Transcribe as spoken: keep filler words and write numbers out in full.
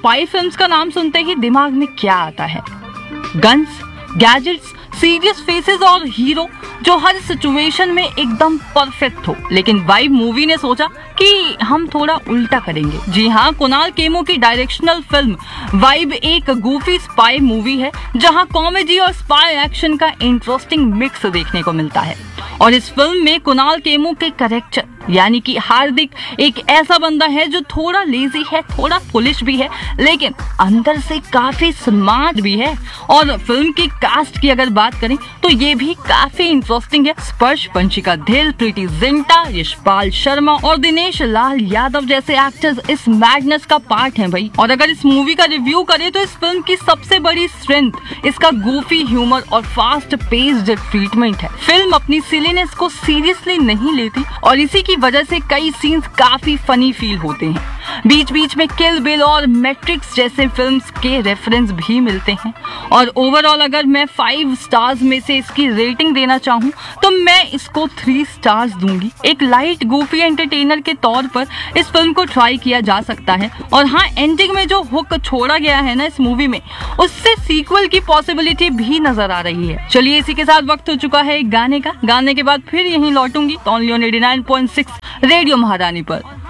Spy films का नाम सुनते ही दिमाग में क्या आता है? गन्स, गैजेट्स, सीरियस फेसेस और हीरो जो हर सिचुएशन में एकदम परफेक्ट हो। लेकिन वाइब मूवी ने सोचा कि हम थोड़ा उल्टा करेंगे। जी हाँ, कुणाल खेमू की डायरेक्शनल फिल्म वाइब एक गूफी स्पाई मूवी है जहां कॉमेडी और स्पाई एक्शन का इंटरेस्टिंग मिक्स देखने को मिलता है। और इस फिल्म में कुणाल खेमू के कैरेक्टर यानी कि हार्दिक एक ऐसा बंदा है जो थोड़ा लेजी है, थोड़ा पुलिश भी है, लेकिन अंदर से काफी स्मार्ट भी है। और फिल्म की कास्ट की अगर बात करें तो ये भी काफी इंटरेस्टिंग है। स्पर्श, पंचिका धिल, प्रीति जिंटा, यशपाल शर्मा और दिनेश लाल यादव जैसे एक्टर्स इस मैडनेस का पार्ट हैं भाई। और अगर इस मूवी का रिव्यू करें तो इस फिल्म की सबसे बड़ी स्ट्रेंथ इसका गूफी ह्यूमर और फास्ट पेस्ड ट्रीटमेंट है। फिल्म अपनी सिलीनेस को सीरियसली नहीं लेती और इसी की वजह से कई सीन्स काफी फनी फील होते हैं। बीच बीच में किल बिल और मैट्रिक्स जैसे फिल्म्स के रेफरेंस भी मिलते हैं। और ओवरऑल अगर मैं फाइव स्टार्स में से इसकी रेटिंग देना चाहूँ तो मैं इसको थ्री स्टार्स दूंगी। एक लाइट गूफी एंटरटेनर के तौर पर इस फिल्म को ट्राई किया जा सकता है। और हाँ, एंडिंग में जो हुक छोड़ा गया है ना इस मूवी में, उससे सीक्वल की पॉसिबिलिटी भी नजर आ रही है। चलिए, इसी के साथ वक्त हो चुका है एक गाने का। गाने के बाद फिर यहीं लौटूंगी only on eighty nine point six radio महारानी पर।